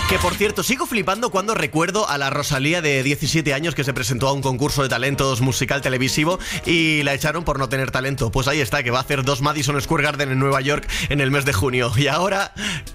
Que por cierto, sigo flipando cuando recuerdo a la Rosalía de 17 años que se presentó a un concurso de talentos musical televisivo y la echaron por no tener talento. Pues ahí está, que va a hacer 2 Madison Square Garden en Nueva York en el mes de junio. Y ahora...